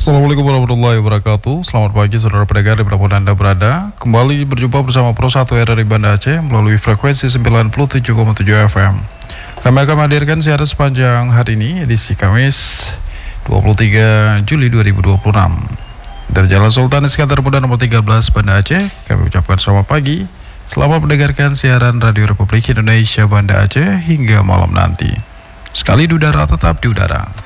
Assalamualaikum warahmatullahi wabarakatuh. Selamat pagi saudara pendengar dimanapun Anda berada. Kembali berjumpa bersama Pro 1 RRI Banda Aceh melalui frekuensi 97,7 FM. Kami akan hadirkan siaran sepanjang hari ini, edisi Kamis 23 Juli 2026 dari Jalan Sultan Iskandar Muda nomor 13 Banda Aceh. Kami ucapkan selamat pagi. Selamat mendengarkan siaran Radio Republik Indonesia Banda Aceh hingga malam nanti. Sekali di udara, tetap di udara.